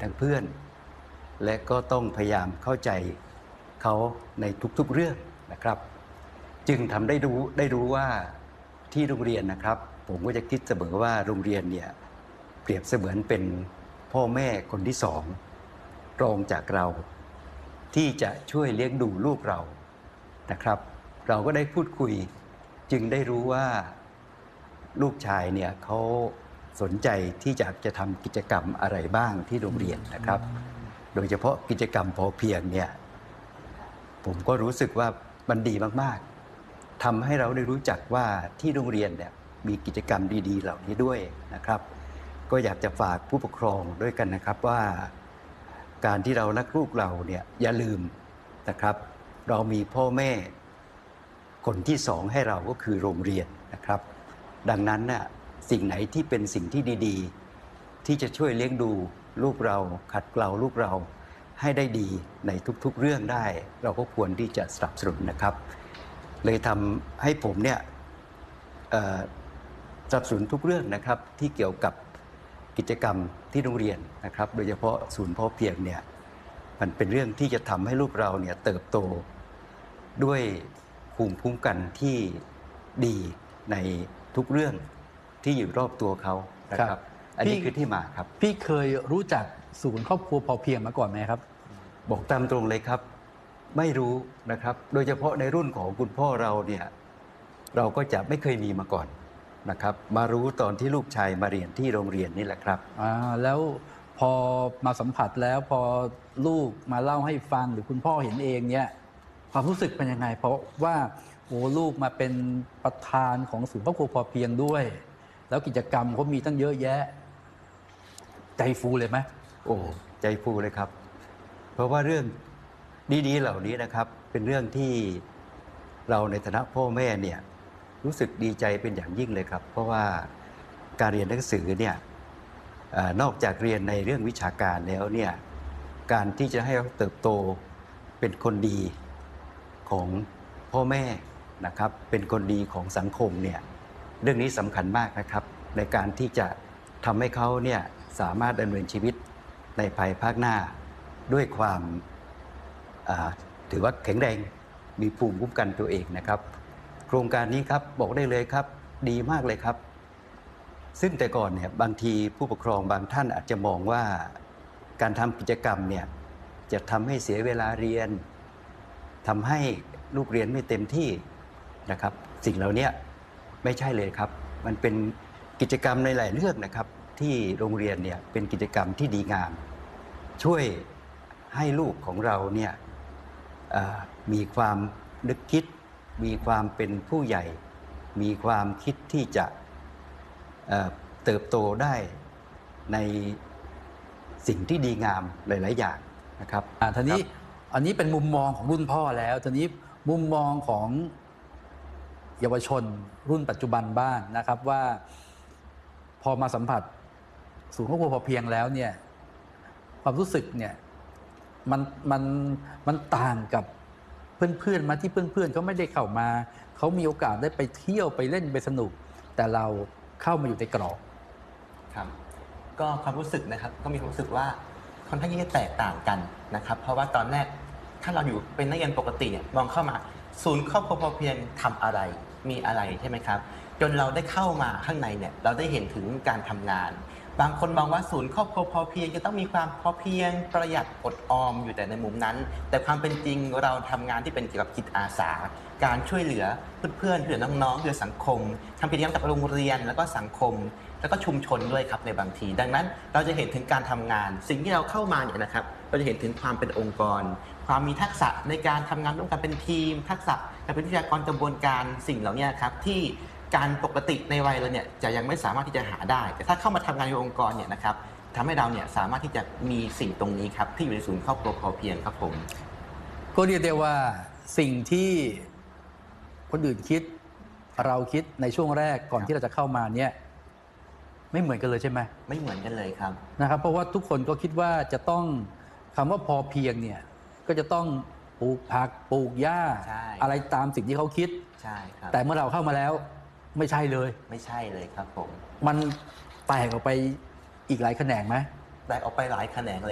ทั้งเพื่อนและก็ต้องพยายามเข้าใจเขาในทุกๆเรื่องนะครับจึงทำได้รู้ว่าที่โรงเรียนนะครับผมก็จะคิดเสมอว่าโรงเรียนเนี่ยเปรียบเสมือนเป็นพ่อแม่คนที่สองรองจากเราที่จะช่วยเลี้ยงดูลูกเรานะครับเราก็ได้พูดคุยจึงได้รู้ว่าลูกชายเนี่ยเขาสนใจที่จะทำกิจกรรมอะไรบ้างที่โรงเรียนนะครับโดยเฉพาะกิจกรรมพอเพียงเนี่ยผมก็รู้สึกว่ามันดีมากๆทำให้เราได้รู้จักว่าที่โรงเรียนเนี่ยมีกิจกรรมดีๆเหล่านี้ด้วยนะครับก็อยากจะฝากผู้ปกครองด้วยกันนะครับว่าการที่เรารักลูกเราเนี่ยอย่าลืมนะครับเรามีพ่อแม่คนที่สองให้เราก็คือโรงเรียนนะครับดังนั้นน่ะสิ่งไหนที่เป็นสิ่งที่ดีๆที่จะช่วยเลี้ยงดูลูกเราขัดเกลาลูกเราให้ได้ดีในทุกๆเรื่องได้เราก็ควรที่จะสนับสนุนนะครับเลยทำให้ผมเนี่ยสนับสนุนทุกเรื่องนะครับที่เกี่ยวกับกิจกรรมที่โรงเรียนนะครับโดยเฉพาะศูนย์พ่อเพียงเนี่ยมันเป็นเรื่องที่จะทำให้ลูกเราเนี่ยเติบโตด้วยภูมิคุ้มกันที่ดีในทุกเรื่องที่อยู่รอบตัวเขานะครับอันนี้คือที่มาครับพี่เคยรู้จักศูนย์ครอบครัวพอเพียงมาก่อนไหมครับบอกตามตรงเลยครับไม่รู้นะครับโดยเฉพาะในรุ่นของคุณพ่อเราเนี่ยเราก็จะไม่เคยมีมาก่อนนะครับมารู้ตอนที่ลูกชายมาเรียนที่โรงเรียนนี่แหละครับแล้วพอมาสัมผัสแล้วพอลูกมาเล่าให้ฟังหรือคุณพ่อเห็นเองเนี่ยความรู้สึกเป็นยังไงเพราะว่าโอ้ลูกมาเป็นประธานของศูนย์ครอบครัวพอเพียงด้วยแล้วกิจกรรมเขามีตั้งเยอะแยะใจฟูเลยไหมโอ้ใจฟูเลยครับเพราะว่าเรื่องดีๆเหล่านี้นะครับเป็นเรื่องที่เราในฐานะพ่อแม่เนี่ยรู้สึกดีใจเป็นอย่างยิ่งเลยครับเพราะว่าการเรียนหนังสือเนี่ยนอกจากเรียนในเรื่องวิชาการแล้วเนี่ยการที่จะให้เขาเติบโตเป็นคนดีของพ่อแม่นะครับเป็นคนดีของสังคมเนี่ยเรื่องนี้สำคัญมากนะครับในการที่จะทำให้เขาเนี่ยสามารถดำเนินชีวิตในภายภาคหน้าด้วยความถือว่าแข็งแรงมีภูมิคุ้มกันตัวเองนะครับโครงการนี้ครับบอกได้เลยครับดีมากเลยครับซึ่งแต่ก่อนเนี่ยบางทีผู้ปกครองบางท่านอาจจะมองว่าการทำกิจกรรมเนี่ยจะทำให้เสียเวลาเรียนทำให้ลูกเรียนไม่เต็มที่นะครับสิ่งเหล่านี้ไม่ใช่เลยครับมันเป็นกิจกรรมในหลายเรื่องนะครับที่โรงเรียนเนี่ยเป็นกิจกรรมที่ดีงามช่วยให้ลูกของเราเนี่ยมีความนึกคิดมีความเป็นผู้ใหญ่มีความคิดที่จะเติบโตได้ในสิ่งที่ดีงามหลายๆอย่างนะครับทีนี้อันนี้เป็นมุมมองของรุ่นพ่อแล้วทีนี้มุมมองของเยาวชนรุ่นปัจจุบันบ้างนะครับว่าพอมาสัมผัสศูนย์ครอบครัวพอเพียงแล้วเนี่ยความรู้สึกเนี่ยมันต่างกับเพื่อนๆมาที่เพื่อนๆเขาไม่ได้เข้ามาเขามีโอกาสได้ไปเที่ยวไปเล่นไปสนุกแต่เราเข้ามาอยู่ในกรอบครับก็ความรู้สึกนะครับก็มีความรู้สึกว่าค่อนข้างที่จะแตกต่างกันนะครับเพราะว่าตอนแรกถ้าเราอยู่เป็นนักเรียนปกติเนี่ยมองเข้ามาศูนย์ครอบครัวพอเพียงทำอะไรมีอะไรใช่ไหมครับจนเราได้เข้ามาข้างในเนี่ยเราได้เห็นถึงการทำงานบางคนมองว่าศูนย์ครอบครัวพอเพียงจะต้องมีความพอเพียงประหยัดอดออมอยู่แต่ในมุมนั้นแต่ความเป็นจริงเราทำงานที่เป็นเกี่ยวกับจิตอาสาการช่วยเหลือเพื่อนๆช่วยเหลือน้องๆช่วยเหลือสังคมทำกิจกรรมกับโรงเรียนแล้วก็สังคมแล้วก็ชุมชนด้วยครับในบางทีดังนั้นเราจะเห็นถึงการทำงานสิ่งที่เราเข้ามาเนี่ยนะครับเราจะเห็นถึงความเป็นองค์กรความมีทักษะในการทำงานร่วมกันเป็นทีมทักษะการเป็นวิทยากรกระบวนการสิ่งเหล่านี้ครับที่การปกติในวัยเราเนี่ยจะยังไม่สามารถที่จะหาได้แต่ถ้าเข้ามาทำงานในองค์กรเนี่ยนะครับทำให้เราเนี่ยสามารถที่จะมีสิ่งตรงนี้ครับที่อยู่ในศูนย์ครอบครัวพอเพียงครับผมก็เรียกได้ว่าสิ่งที่คนอื่นคิดเราคิดในช่วงแรกก่อนที่เราจะเข้ามาเนี่ยไม่เหมือนกันเลยใช่ไหมไม่เหมือนกันเลยครับนะครับเพราะว่าทุกคนก็คิดว่าจะต้องคำว่าพอเพียงเนี่ยก็จะต้องปลูกผักปลูกหญ้าอะไรตามสิ่งที่เขาคิดใช่ครับแต่เมื่อเราเข้ามาแล้วไม่ใช่เลยไม่ใช่เลยครับผมมันแตกออกไปอีกหลายแขนงไหมแตกออกไปหลายแขนงเลย